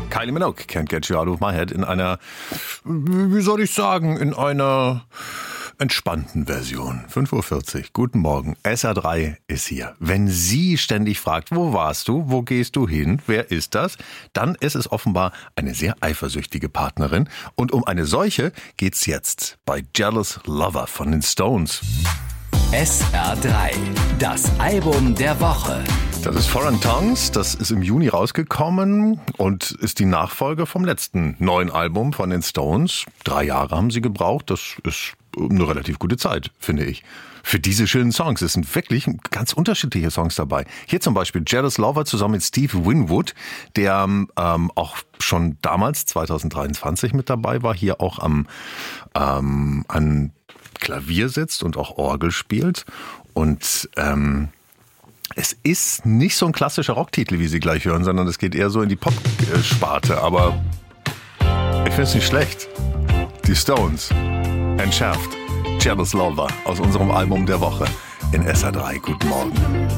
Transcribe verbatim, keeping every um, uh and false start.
Kylie Minogue, Can't Get You Out of My Head, in einer, wie soll ich sagen, in einer entspannten Version. fünf Uhr vierzig, guten Morgen. S R drei ist hier. Wenn sie ständig fragt, wo warst du, wo gehst du hin, wer ist das, dann ist es offenbar eine sehr eifersüchtige Partnerin. Und um eine solche geht's jetzt bei Jealous Lover von den Stones. S R drei, das Album der Woche. Das ist Foreign Tongues, das ist im Juni rausgekommen und ist die Nachfolge vom letzten neuen Album von den Stones. Drei Jahre haben sie gebraucht, das ist eine relativ gute Zeit, finde ich. Für diese schönen Songs. Es sind wirklich ganz unterschiedliche Songs dabei. Hier zum Beispiel Jealous Lover zusammen mit Steve Winwood, der ähm, auch schon damals, zwanzig dreiundzwanzig, mit dabei war, hier auch am, ähm, an Klavier sitzt und auch Orgel spielt. Und ähm, es ist nicht so ein klassischer Rocktitel, wie Sie gleich hören, sondern es geht eher so in die Pop-Sparte. Aber ich finde es nicht schlecht. Die Stones, entschärft, Jealous Lover aus unserem Album der Woche in S R drei. Guten Morgen.